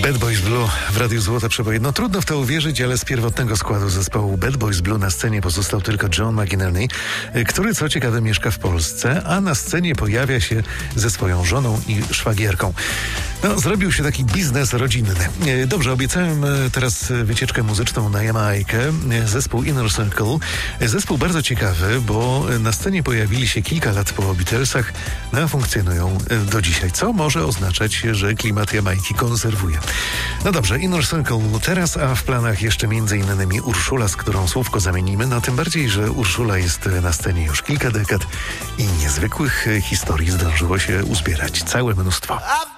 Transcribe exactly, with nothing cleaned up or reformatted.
Bad Boys Blue w Radiu Złote Przeboje. No trudno w to uwierzyć, ale z pierwotnego składu zespołu Bad Boys Blue na scenie pozostał tylko John McInerney, który co ciekawe mieszka w Polsce, a na scenie pojawia się ze swoją żoną i szwagierką. No, zrobił się taki biznes rodzinny. Dobrze, obiecałem teraz wycieczkę muzyczną na Jamajkę. Zespół Inner Circle. Zespół bardzo ciekawy, bo na scenie pojawili się kilka lat po Beatlesach, no a funkcjonują do dzisiaj, co może oznaczać, że klimat Jamajki konserwuje. No dobrze, Inner Circle teraz, a w planach jeszcze między innymi Urszula, z którą słówko zamienimy, no tym bardziej, że Urszula jest na scenie już kilka dekad i niezwykłych historii zdążyło się uzbierać całe mnóstwo.